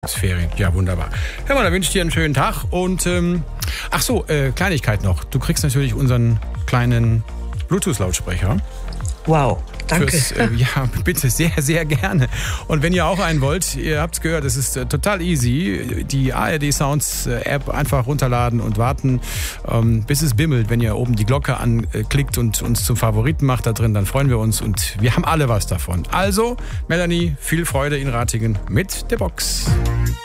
Ferien. Ja, wunderbar. Hör mal, da wünsche ich dir einen schönen Tag und Kleinigkeit noch. Du kriegst natürlich unseren kleinen Bluetooth-Lautsprecher. Wow, danke. Ja, bitte, sehr, sehr gerne. Und wenn ihr auch einen wollt, ihr habt es gehört, es ist total easy. Die ARD Sounds App einfach runterladen und warten, bis es bimmelt. Wenn ihr oben die Glocke anklickt und uns zum Favoriten macht da drin, dann freuen wir uns und wir haben alle was davon. Also, Melanie, viel Freude in Ratingen mit der Box.